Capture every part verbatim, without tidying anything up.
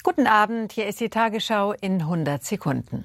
Guten Abend, hier ist die Tagesschau in hundert Sekunden.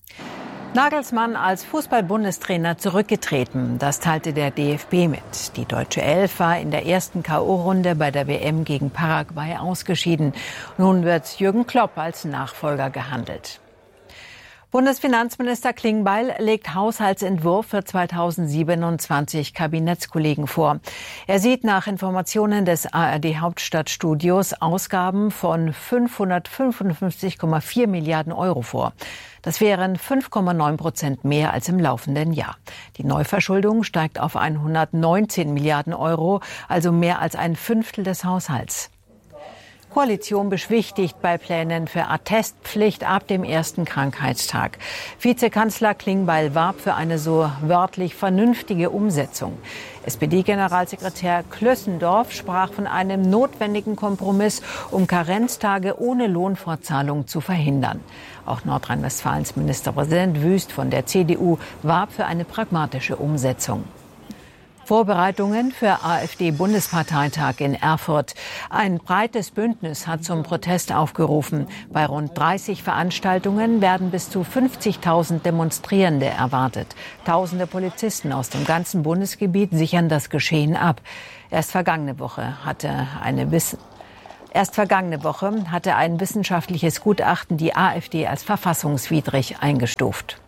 Nagelsmann als Fußball-Bundestrainer zurückgetreten, das teilte der D F B mit. Die deutsche Elf war in der ersten K O-Runde bei der W M gegen Paraguay ausgeschieden. Nun wird Jürgen Klopp als Nachfolger gehandelt. Bundesfinanzminister Klingbeil legt Haushaltsentwurf für zweitausendsiebenundzwanzig Kabinettskollegen vor. Er sieht nach Informationen des A R D-Hauptstadtstudios Ausgaben von fünfhundertfünfundfünfzig Komma vier Milliarden Euro vor. Das wären fünf Komma neun Prozent mehr als im laufenden Jahr. Die Neuverschuldung steigt auf hundertneunzehn Milliarden Euro, also mehr als ein Fünftel des Haushalts. Koalition beschwichtigt bei Plänen für Attestpflicht ab dem ersten Krankheitstag. Vizekanzler Klingbeil warb für eine so wörtlich vernünftige Umsetzung. S P D-Generalsekretär Klössendorf sprach von einem notwendigen Kompromiss, um Karenztage ohne Lohnfortzahlung zu verhindern. Auch Nordrhein-Westfalens Ministerpräsident Wüst von der C D U warb für eine pragmatische Umsetzung. Vorbereitungen für AfD-Bundesparteitag in Erfurt. Ein breites Bündnis hat zum Protest aufgerufen. Bei rund dreißig Veranstaltungen werden bis zu fünfzigtausend Demonstrierende erwartet. Tausende Polizisten aus dem ganzen Bundesgebiet sichern das Geschehen ab. Erst vergangene Woche hatte eine Wiss- Erst vergangene Woche hatte ein wissenschaftliches Gutachten die AfD als verfassungswidrig eingestuft.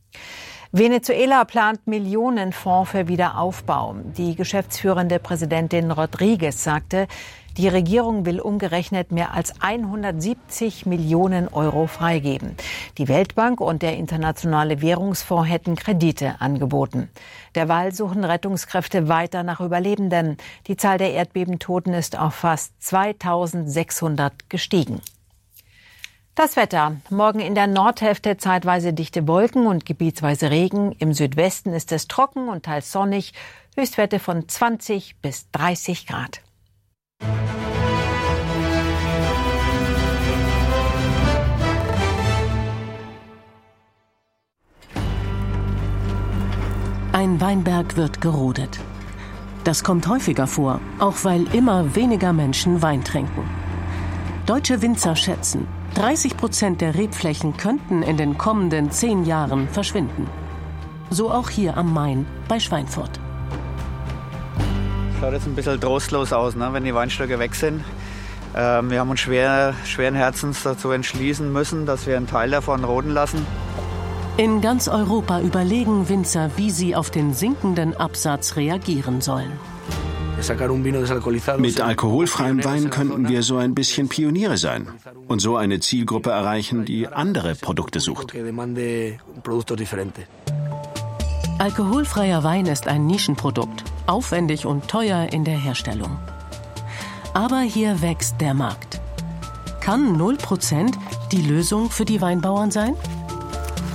Venezuela plant Millionenfonds für Wiederaufbau. Die geschäftsführende Präsidentin Rodriguez sagte, die Regierung will umgerechnet mehr als hundertsiebzig Millionen Euro freigeben. Die Weltbank und der Internationale Währungsfonds hätten Kredite angeboten. Derweil suchen Rettungskräfte weiter nach Überlebenden. Die Zahl der Erdbebentoten ist auf fast zweitausendsechshundert gestiegen. Das Wetter. Morgen in der Nordhälfte zeitweise dichte Wolken und gebietsweise Regen. Im Südwesten ist es trocken und teils sonnig. Höchstwerte von zwanzig bis dreißig Grad. Ein Weinberg wird gerodet. Das kommt häufiger vor, auch weil immer weniger Menschen Wein trinken. Deutsche Winzer schätzen, dreißig Prozent der Rebflächen könnten in den kommenden zehn Jahren verschwinden. So auch hier am Main bei Schweinfurt. Schaut jetzt ein bisschen trostlos aus, ne, wenn die Weinstöcke weg sind. Ähm, wir haben uns schwer, schweren Herzens dazu entschließen müssen, dass wir einen Teil davon roden lassen. In ganz Europa überlegen Winzer, wie sie auf den sinkenden Absatz reagieren sollen. Mit alkoholfreiem Wein könnten wir so ein bisschen Pioniere sein und so eine Zielgruppe erreichen, die andere Produkte sucht. Alkoholfreier Wein ist ein Nischenprodukt, aufwendig und teuer in der Herstellung. Aber hier wächst der Markt. Kann null Prozent die Lösung für die Weinbauern sein?